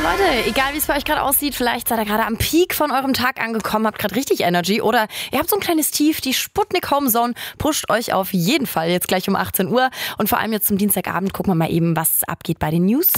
Leute, egal wie es bei euch gerade aussieht, vielleicht seid ihr gerade am Peak von eurem Tag angekommen, habt gerade richtig Energy oder ihr habt so ein kleines Tief. Die Sputnik Home Zone pusht euch auf jeden Fall jetzt gleich um 18 Uhr. Und vor allem jetzt zum Dienstagabend gucken wir mal eben, was abgeht bei den News.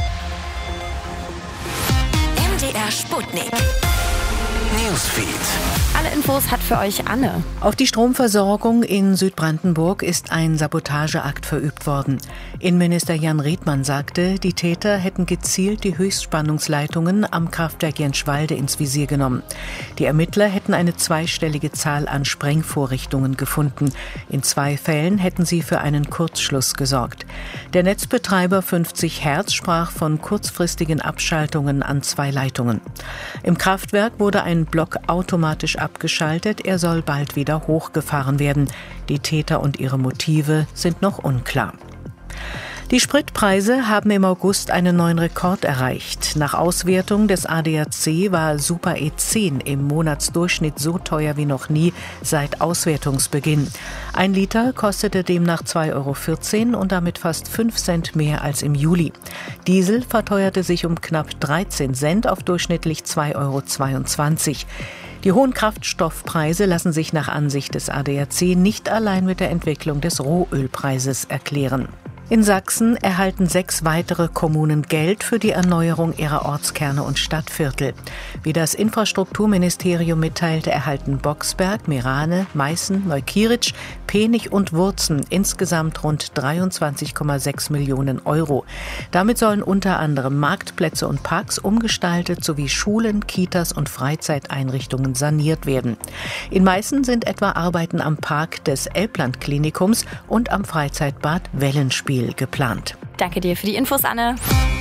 MDR Sputnik Newsfeed. Alle Infos hat für euch Anne. Auf die Stromversorgung in Südbrandenburg ist ein Sabotageakt verübt worden. Innenminister Jan Riedmann sagte, die Täter hätten gezielt die Höchstspannungsleitungen am Kraftwerk Jenschwalde ins Visier genommen. Die Ermittler hätten eine zweistellige Zahl an Sprengvorrichtungen gefunden. In 2 Fällen hätten sie für einen Kurzschluss gesorgt. Der Netzbetreiber 50 Hertz sprach von kurzfristigen Abschaltungen an 2 Leitungen. Im Kraftwerk wurde ein Block automatisch abgeschaltet, er soll bald wieder hochgefahren werden. Die Täter und ihre Motive sind noch unklar. Die Spritpreise haben im August einen neuen Rekord erreicht. Nach Auswertung des ADAC war Super E10 im Monatsdurchschnitt so teuer wie noch nie seit Auswertungsbeginn. 1 Liter kostete demnach 2,14 € und damit fast 5 Cent mehr als im Juli. Diesel verteuerte sich um knapp 13 Cent auf durchschnittlich 2,22 €. Die hohen Kraftstoffpreise lassen sich nach Ansicht des ADAC nicht allein mit der Entwicklung des Rohölpreises erklären. In Sachsen erhalten 6 weitere Kommunen Geld für die Erneuerung ihrer Ortskerne und Stadtviertel. Wie das Infrastrukturministerium mitteilte, erhalten Boxberg, Meerane, Meißen, Neukieritzsch, Penich und Wurzen insgesamt rund 23,6 Millionen €. Damit sollen unter anderem Marktplätze und Parks umgestaltet sowie Schulen, Kitas und Freizeiteinrichtungen saniert werden. In Meißen sind etwa Arbeiten am Park des Elbland-Klinikums und am Freizeitbad Wellenspiel geplant. Danke dir für die Infos, Anne.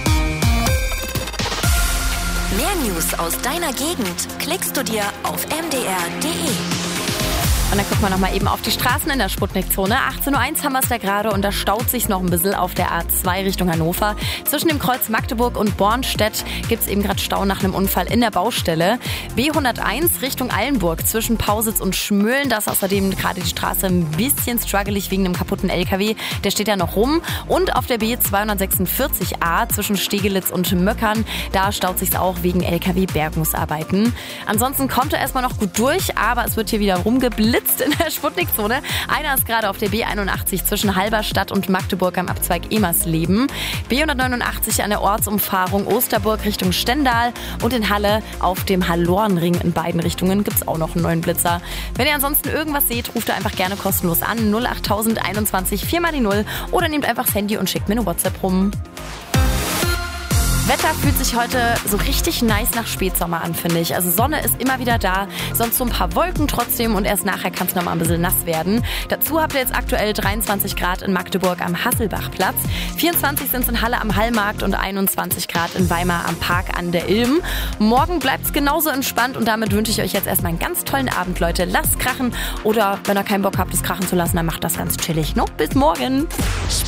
Mehr News aus deiner Gegend klickst du dir auf mdr.de. Und dann gucken wir nochmal eben auf die Straßen in der Sputnik-Zone. 18:01 haben wir es da gerade und da staut sich noch ein bisschen auf der A2 Richtung Hannover. Zwischen dem Kreuz Magdeburg und Bornstedt gibt es eben gerade Stau nach einem Unfall in der Baustelle. B101 Richtung Eilenburg zwischen Pausitz und Schmölln. Da ist außerdem gerade die Straße ein bisschen struggelig wegen einem kaputten LKW. Der steht ja noch rum. Und auf der B246a zwischen Stegelitz und Möckern. Da staut sich auch wegen LKW-Bergungsarbeiten. Ansonsten kommt er erstmal noch gut durch, aber es wird hier wieder rumgeblitzt in der Sputnik-Zone. Einer ist gerade auf der B81 zwischen Halberstadt und Magdeburg am Abzweig Emersleben. B189 an der Ortsumfahrung Osterburg Richtung Stendal und in Halle auf dem Hallornring in beiden Richtungen gibt es auch noch einen neuen Blitzer. Wenn ihr ansonsten irgendwas seht, ruft ihr einfach gerne kostenlos an 08000 21 4 mal die 0 oder nehmt einfach das Handy und schickt mir eine WhatsApp rum. Wetter fühlt sich heute so richtig nice nach Spätsommer an, finde ich. Also Sonne ist immer wieder da, sonst so ein paar Wolken trotzdem und erst nachher kann es nochmal ein bisschen nass werden. Dazu habt ihr jetzt aktuell 23 Grad in Magdeburg am Hasselbachplatz, 24 sind es in Halle am Hallmarkt und 21 Grad in Weimar am Park an der Ilm. Morgen bleibt es genauso entspannt und damit wünsche ich euch jetzt erstmal einen ganz tollen Abend, Leute. Lasst krachen oder wenn ihr keinen Bock habt, es krachen zu lassen, dann macht das ganz chillig. Bis morgen!